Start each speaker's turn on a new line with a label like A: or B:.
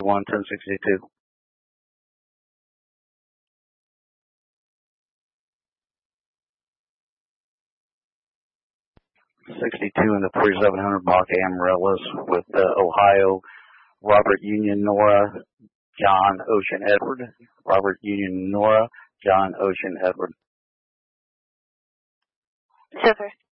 A: 1062. 62 in the 4700 block Amaryllis with Ohio, Robert Union Nora, John Ocean Edward. Robert Union Nora, John Ocean Edward.
B: Super.